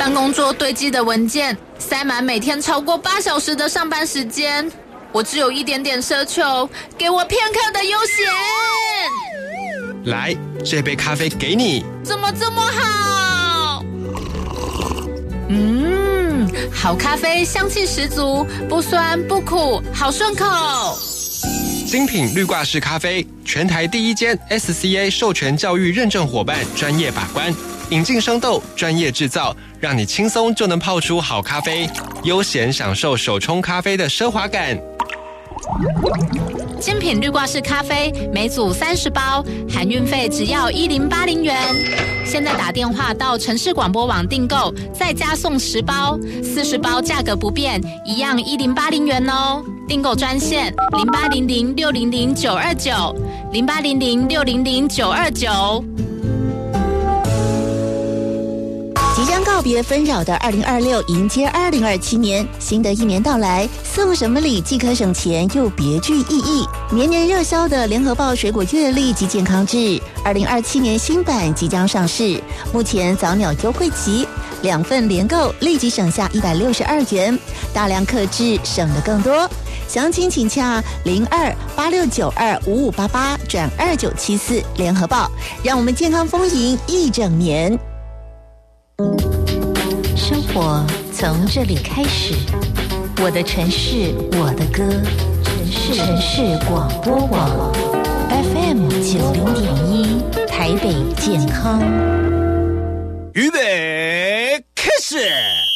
办公桌堆积的文件，塞满每天超过8小时的上班时间，我只有一点点奢求，给我片刻的悠闲。 来，这杯咖啡给你。 怎么这么好？好咖啡香气十足，不酸不苦，好顺口。 精品绿挂式咖啡，全台第一间 SCA 授权教育认证伙伴，专业把关，引进生豆，专业制造，让你轻松就能泡出好咖啡，悠闲享受手冲咖啡的奢华感。 精品绿挂式咖啡每组30包，含运费只要1080元。现在打电话到城市广播网订购，再加送10包，40包价格不变，一样1080元哦。订购专线0800600929，0800600929。 即将告别纷扰的2026，迎接2027年，新的一年到来，送什么礼既可省钱又别具意义。年年热销的联合报水果月历及健康志，2027年新版即将上市，目前早鸟优惠期，2份连购立即省下162元，大量客制省得更多。详情请洽0286925588转2974联合报，让我们健康丰盈一整年。 生活从这里开始，我的城市，我的歌，城市广播网 FM90.1台北健康。 预备开始。